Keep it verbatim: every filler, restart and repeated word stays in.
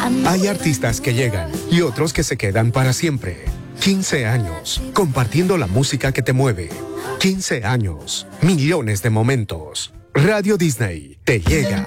Hay artistas que llegan y otros que se quedan para siempre. quince años, compartiendo la música que te mueve. quince años, millones de momentos. Radio Disney te llega.